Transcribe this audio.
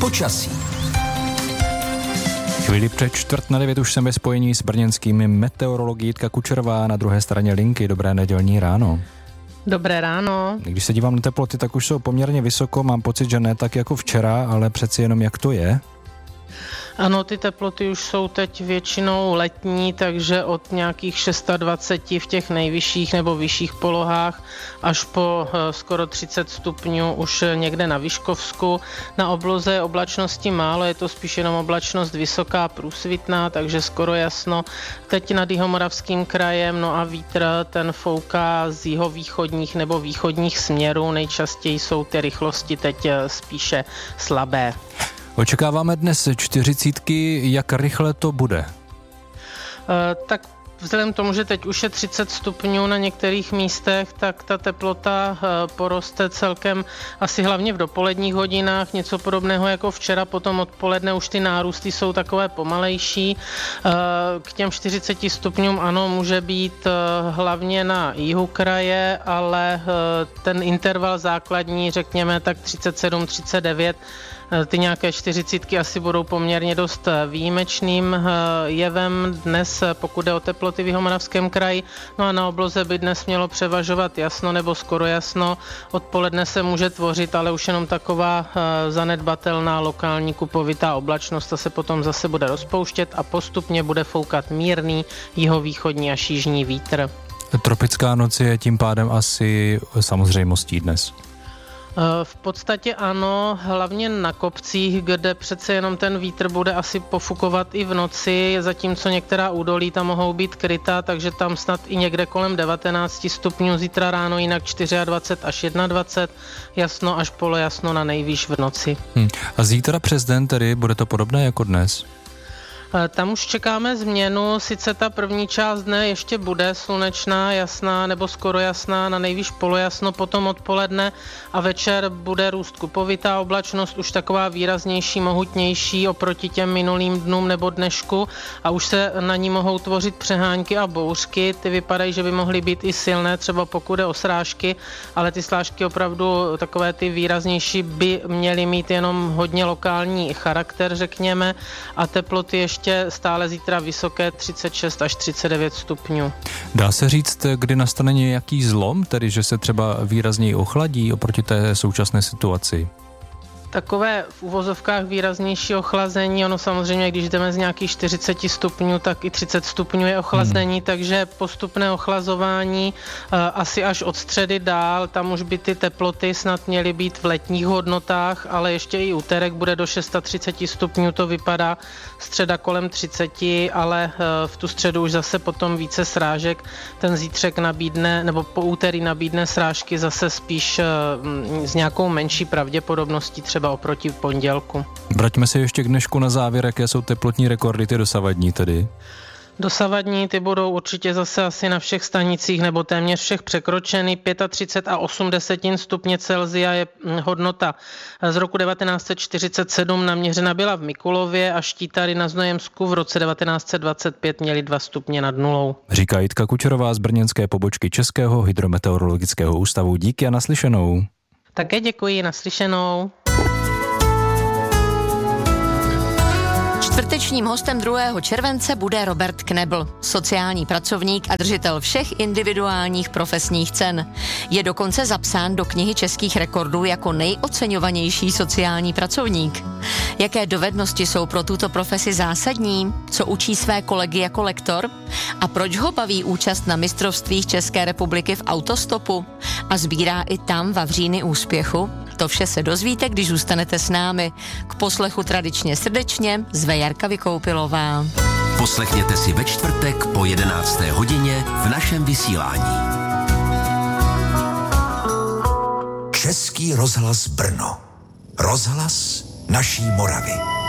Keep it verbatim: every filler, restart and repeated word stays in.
Počasí. Chvíli před čtvrt na devět už jsem ve spojení s brněnskými meteorology. Jitka Kučerová na druhé straně linky. Dobré nedělní ráno. Dobré ráno. Když se dívám na teploty, tak už jsou poměrně vysoko. Mám pocit, že ne tak jako včera, ale přeci jenom jak to je? Ano, ty teploty už jsou teď většinou letní, takže od nějakých dvacet šest v těch nejvyšších nebo vyšších polohách až po skoro třicet stupňů už někde na Vyškovsku. Na obloze je oblačnosti málo, je to spíš jenom oblačnost vysoká, průsvitná, takže skoro jasno. Teď nad Jihomoravským krajem, no a vítr ten fouká z jihovýchodních nebo východních směrů. Nejčastěji jsou ty rychlosti teď spíše slabé. Očekáváme dnes čtyřicítky, jak rychle to bude? E, tak vzhledem k tomu, že teď už je třicet stupňů na některých místech, tak ta teplota e, poroste celkem asi hlavně v dopoledních hodinách, něco podobného jako včera, potom odpoledne už ty nárůsty jsou takové pomalejší. E, k těm čtyřiceti stupňům ano, může být e, hlavně na jihu kraje, ale e, ten interval základní, řekněme tak třicet sedm třicet devět, ty nějaké čtyřicítky asi budou poměrně dost výjimečným jevem dnes, pokud jde o teploty v Jihomoravském kraji. No a na obloze by dnes mělo převažovat jasno nebo skoro jasno. Odpoledne se může tvořit, ale už jenom taková zanedbatelná lokální kupovitá oblačnost, ta se potom zase bude rozpouštět a postupně bude foukat mírný jihovýchodní až jižní vítr. Tropická noc je tím pádem asi samozřejmostí dnes. V podstatě ano, hlavně na kopcích, kde přece jenom ten vítr bude asi pofukovat i v noci, zatímco některá údolí tam mohou být krytá, takže tam snad i někde kolem devatenáct stupňů zítra ráno, jinak dvacet čtyři až dvacet jedna, jasno až polojasno na nejvýš v noci. Hmm. A zítra přes den tedy bude to podobné jako dnes? Tam už čekáme změnu, sice ta první část dne ještě bude slunečná, jasná nebo skoro jasná, na nejvýš polojasno, potom odpoledne a večer bude růst kupovitá oblačnost, už taková výraznější, mohutnější oproti těm minulým dnům nebo dnešku a už se na ní mohou tvořit přehánky a bouřky, ty vypadají, že by mohly být i silné, třeba pokud jde o srážky, ale ty srážky opravdu takové ty výraznější by měly mít jenom hodně lokální charakter, řekněme, a teploty ještě stále zítra vysoké třicet šest až třicet devět stupňů. Dá se říct, kdy nastane nějaký zlom, tedy že se třeba výrazněji ochladí oproti té současné situaci? Takové v uvozovkách výraznější ochlazení, ono samozřejmě, když jdeme z nějakých čtyřicet stupňů, tak i třicet stupňů je ochlazení, hmm. takže postupné ochlazování uh, asi až od středy dál, tam už by ty teploty snad měly být v letních hodnotách, ale ještě i úterek bude do třicet šest stupňů, to vypadá, středa kolem třicet, ale uh, v tu středu už zase potom více srážek, ten zítřek nabídne, nebo po úterý nabídne srážky zase spíš uh, s nějakou menší pravděpodobností, třeba oproti pondělku. Vraťme se ještě k dnešku na závěr, jaké jsou teplotní rekordy, ty dosavadní tedy. Dosavadní ty budou určitě zase asi na všech stanicích nebo téměř všech překročeny. třicet pět a osm desetin stupně Celsia je hodnota z roku devatenáct set čtyřicet sedm naměřena byla v Mikulově a Štítary na Znojemsku v roce devatenáct set dvacet pět měli dva stupně nad nulou. Říká Jitka Kučerová z brněnské pobočky Českého hydrometeorologického ústavu. Díky a naslyšenou. Také děkuji, naslyšenou. Čtvrtečním hostem druhého července bude Robert Knebl, sociální pracovník a držitel všech individuálních profesních cen. Je dokonce zapsán do knihy českých rekordů jako nejoceňovanější sociální pracovník. Jaké dovednosti jsou pro tuto profesi zásadní? Co učí své kolegy jako lektor? A proč ho baví účast na mistrovstvích České republiky v autostopu? A sbírá i tam vavříny úspěchu? To vše se dozvíte, když zůstanete s námi. K poslechu tradičně srdečně zve Jarka Vykoupilová. Poslechněte si ve čtvrtek po jedenácté hodině v našem vysílání. Český rozhlas Brno. Rozhlas naší Moravy.